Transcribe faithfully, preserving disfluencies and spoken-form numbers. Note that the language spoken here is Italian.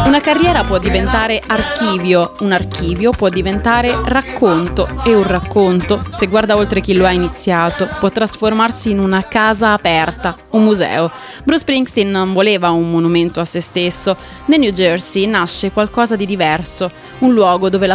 Una carriera può diventare archivio, un archivio può diventare racconto e un racconto, se guarda oltre chi lo ha iniziato, può trasformarsi in una casa aperta, un museo. Bruce Springsteen non voleva un monumento a se stesso. Nel New Jersey nasce qualcosa di diverso, un luogo dove la